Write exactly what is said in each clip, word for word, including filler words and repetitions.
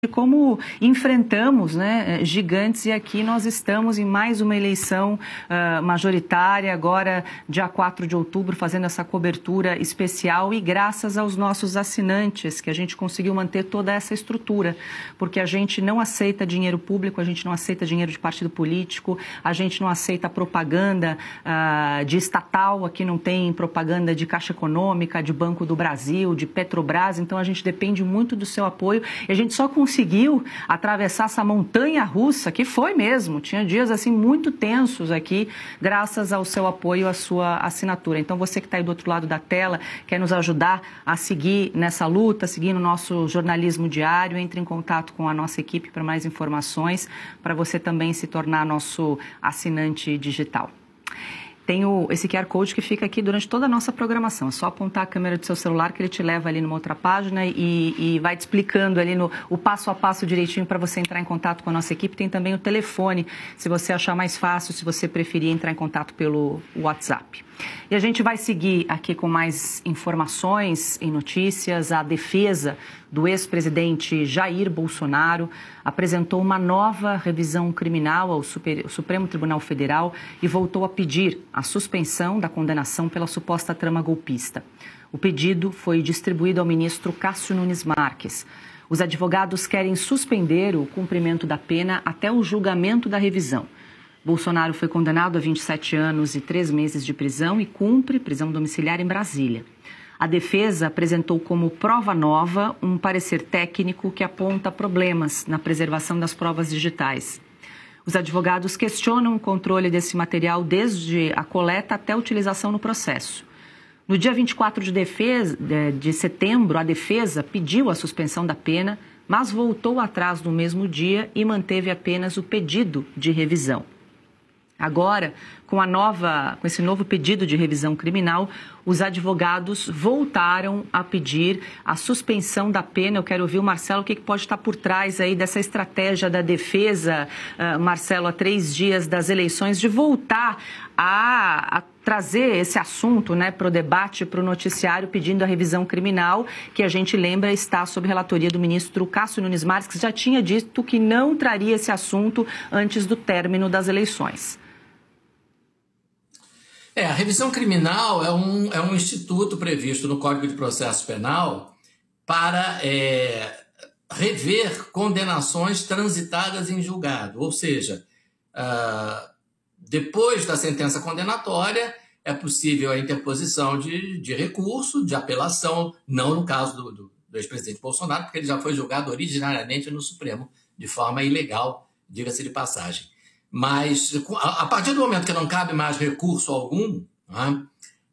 de como enfrentamos, né, gigantes, e aqui nós estamos em mais uma eleição uh, majoritária, agora dia quatro de outubro, fazendo essa cobertura especial, e graças aos nossos assinantes que a gente conseguiu manter toda essa estrutura, porque a gente não aceita dinheiro público, a gente não aceita dinheiro de partido político, a gente não aceita propaganda uh, de estatal, aqui não tem propaganda de Caixa Econômica, de Banco do Brasil, de Petrobras, então a gente depende muito do seu apoio, e a gente só consegue conseguiu atravessar essa montanha russa, que foi mesmo, tinha dias assim muito tensos aqui, graças ao seu apoio, à sua assinatura. Então você que está aí do outro lado da tela, quer nos ajudar a seguir nessa luta, seguir no nosso jornalismo diário, entre em contato com a nossa equipe para mais informações, para você também se tornar nosso assinante digital. Tem o, esse Q R Code que fica aqui durante toda a nossa programação. É só apontar a câmera do seu celular que ele te leva ali numa outra página e, e vai te explicando ali no, o passo a passo direitinho para você entrar em contato com a nossa equipe. Tem também o telefone, se você achar mais fácil, se você preferir entrar em contato pelo WhatsApp. E a gente vai seguir aqui com mais informações e notícias. A defesa do ex-presidente Jair Bolsonaro apresentou uma nova revisão criminal ao Super, Supremo Tribunal Federal e voltou a pedir a suspensão da condenação pela suposta trama golpista. O pedido foi distribuído ao ministro Cássio Nunes Marques. Os advogados querem suspender o cumprimento da pena até o julgamento da revisão. Bolsonaro foi condenado a vinte e sete anos e três meses de prisão e cumpre prisão domiciliar em Brasília. A defesa apresentou como prova nova um parecer técnico que aponta problemas na preservação das provas digitais. Os advogados questionam o controle desse material desde a coleta até a utilização no processo. No dia vinte e quatro de, defesa, de setembro, a defesa pediu a suspensão da pena, mas voltou atrás no mesmo dia e manteve apenas o pedido de revisão. Agora, com, a nova, com esse novo pedido de revisão criminal, os advogados voltaram a pedir a suspensão da pena. Eu quero ouvir o Marcelo, o que pode estar por trás aí dessa estratégia da defesa, uh, Marcelo, há três dias das eleições, de voltar a, a trazer esse assunto, né, para o debate, para o noticiário, pedindo a revisão criminal, que a gente lembra está sob relatoria do ministro Cássio Nunes Marques, que já tinha dito que não traria esse assunto antes do término das eleições. É, a revisão criminal é um, é um instituto previsto no Código de Processo Penal para é, rever condenações transitadas em julgado. Ou seja, uh, depois da sentença condenatória, é possível a interposição de, de recurso, de apelação, não no caso do, do, do ex-presidente Bolsonaro, porque ele já foi julgado originariamente no Supremo, de forma ilegal, diga-se de passagem. Mas, a partir do momento que não cabe mais recurso algum, né,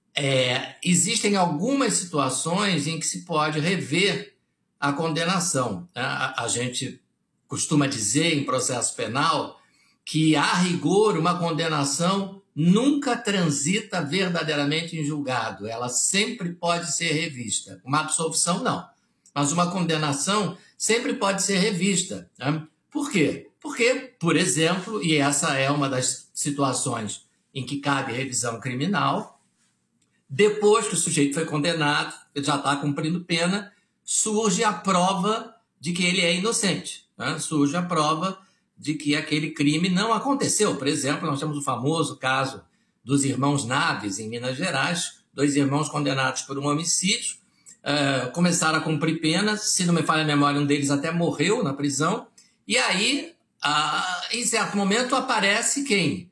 é, existem algumas situações em que se pode rever a condenação. Né? A, a gente costuma dizer em processo penal que, a rigor, uma condenação nunca transita verdadeiramente em julgado. Ela sempre pode ser revista. Uma absolvição, não. Mas uma condenação sempre pode ser revista. Né? Por quê? Porque, por exemplo, e essa é uma das situações em que cabe revisão criminal, depois que o sujeito foi condenado, ele já está cumprindo pena, surge a prova de que ele é inocente. Né? Surge a prova de que aquele crime não aconteceu. Por exemplo, nós temos o famoso caso dos irmãos Naves, em Minas Gerais, dois irmãos condenados por um homicídio, uh, começaram a cumprir pena, se não me falha a memória, um deles até morreu na prisão, e aí, ah, em certo momento, aparece quem?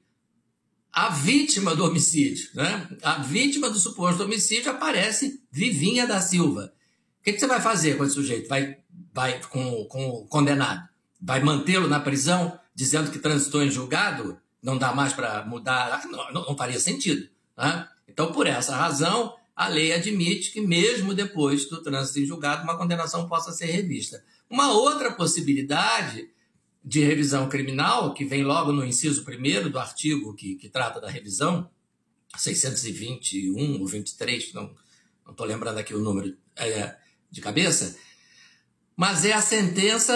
A vítima do homicídio. Né? A vítima do suposto homicídio aparece Vivinha da Silva. O que, que você vai fazer com esse sujeito? Vai, vai com, com o condenado? Vai mantê-lo na prisão, dizendo que transitou em julgado? Não dá mais para mudar? Não, não, não faria sentido. Né? Então, por essa razão, a lei admite que, mesmo depois do trânsito em julgado, uma condenação possa ser revista. Uma outra possibilidade de revisão criminal, que vem logo no inciso primeiro do artigo que, que trata da revisão, seiscentos e vinte e um ou vinte e três, não estou lembrando aqui o número é, de cabeça, mas é a sentença,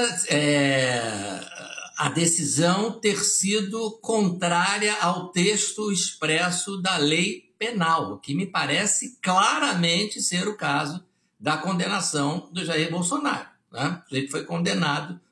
é, a decisão ter sido contrária ao texto expresso da lei penal, que me parece claramente ser o caso da condenação do Jair Bolsonaro. Né? O sujeito foi condenado